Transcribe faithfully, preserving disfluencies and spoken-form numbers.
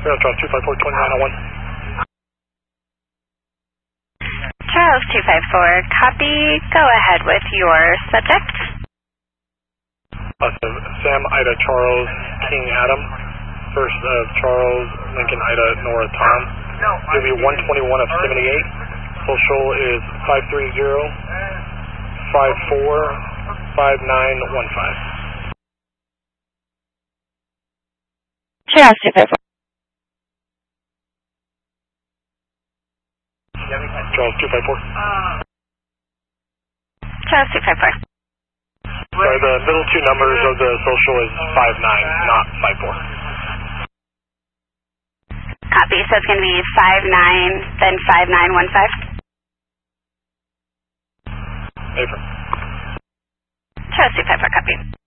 Air Charles two five four, twenty-nine oh one. Charles two five four, copy. Go ahead with your subject. Uh, Sam, Ida, Charles, King, Adam. First of Charles, Lincoln, Ida, Nora, Tom. It'll be one twenty-one of seventy-eight. Social is five three zero, five four, five nine one five. Charles two five four. Charles two five four. Charles two five four. Sorry, the middle two numbers of the social is five nine, not five four. Copy. So it's going to be five nine, then five nine one five. Affirm. Charles two five four, copy.